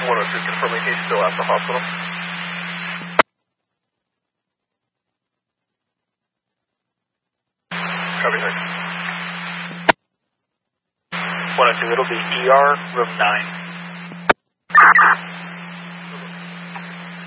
102, confirming he's still at the hospital. Copy that. 102, it'll be ER, room 9.